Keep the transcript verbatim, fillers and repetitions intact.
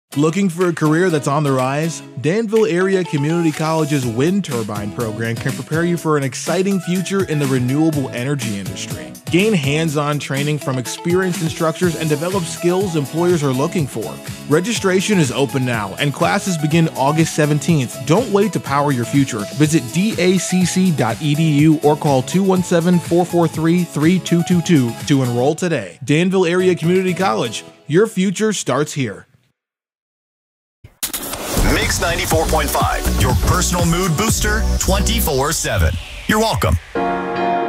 Looking for a career that's on the rise? Danville Area Community College's wind turbine program can prepare you for an exciting future in the renewable energy industry. Gain hands-on training from experienced instructors and develop skills employers are looking for. Registration is open now and classes begin August seventeenth. Don't wait to power your future. Visit D A C C dot E D U or call two one seven, four four three, three two two two to enroll today. Danville Area Community College. Your future starts here. Mix ninety-four point five, your personal mood booster twenty-four seven. You're welcome.